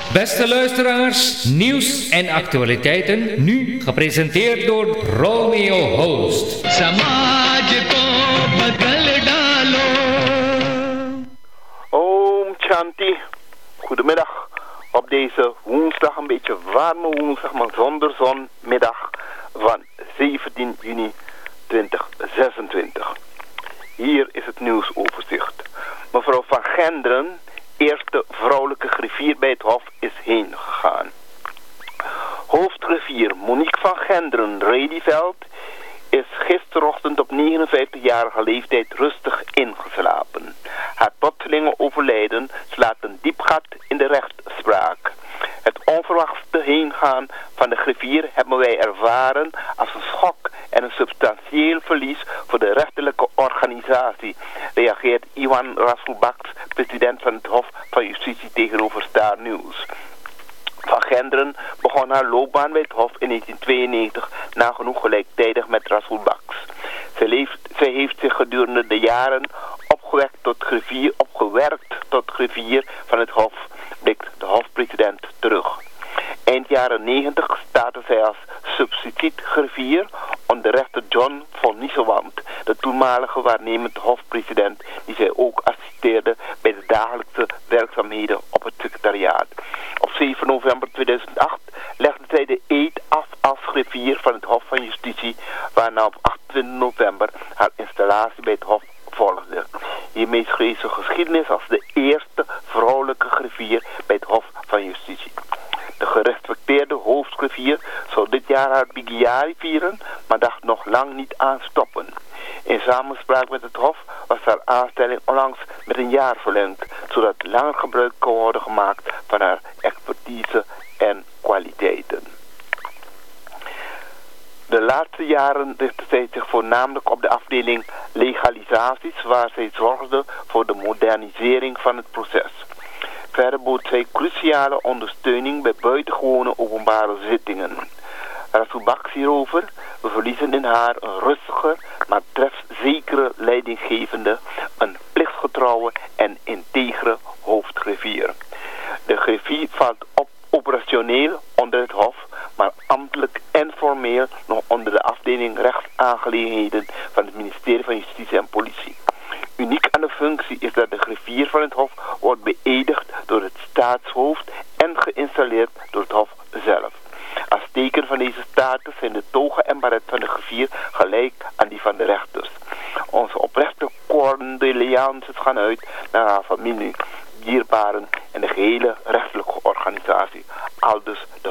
Beste luisteraars, nieuws en actualiteiten, nu gepresenteerd door Romeo Host. Om Chanti, goedemiddag. Op deze woensdag, een beetje warme woensdag, maar zonder zonmiddag van 17 juni 2026. Hier is het nieuwsoverzicht. Mevrouw van Genderen, eerste vrouwelijke griffier bij het Hof, is heen gegaan. Hoofdgriffier Monique van Genderen-Rediveld is gisterochtend op 59-jarige leeftijd rustig ingeslapen. Haar plotselinge overlijden slaat een diep gat in de rechtspraak. Het onverwachte heengaan van de griffier hebben wij ervaren als een schok en een substantieel verlies voor de rechterlijke organisatie, reageert Iwan Rasulbaks, president van het Hof van Justitie, tegenover Star News. Van Genderen begon haar loopbaan bij het Hof in 1992, nagenoeg gelijktijdig met Rasulbaks. Zij heeft zich gedurende de jaren opgewerkt tot griffier van het Hof, blikt de hofpresident terug. Eind jaren 90 startte zij als substituut-griffier onder rechter John von Niesewand, de toenmalige waarnemend hofpresident, die zij ook assisteerde bij de dagelijkse werkzaamheden op het secretariaat. Op 7 november 2008 legde zij de eed af als griffier van het Hof van Justitie, waarna op 28 november haar installatie bij het Hof volgde. Hiermee schreef ze geschiedenis als de eerste vrouwelijke griffier bij het Hof van Justitie. De gerespecteerde hoofdgriffier zou dit jaar haar Bigiari vieren, maar dacht nog lang niet aan stoppen. In samenspraak met het Hof was haar aanstelling onlangs met een jaar verlengd, zodat langer gebruik kon worden gemaakt van haar expertise en kwaliteiten. De laatste jaren richtte zij zich voornamelijk op de afdeling legalisaties, waar zij zorgde voor de modernisering van het proces. Verder bood zij cruciale ondersteuning bij buitengewone openbare zittingen. Rasulbaks hierover: we verliezen in haar een rustige, maar trefzekere leidinggevende, een plichtsgetrouwe en integere hoofdgriffier. De griffier valt operationeel onder het Hof, maar ambtelijk en formeel nog onder de afdeling rechtsaangelegenheden van het ministerie van Justitie en Politie. Uniek aan de functie is dat de griffier van het Hof wordt beëdigd door het staatshoofd en geïnstalleerd door het Hof zelf. Als teken van deze status zijn de toga en baret van de griffier gelijk aan die van de rechters. Onze oprechte condoleances gaan uit naar haar familie, dierbaren en de gehele rechtelijke organisatie. Aldus de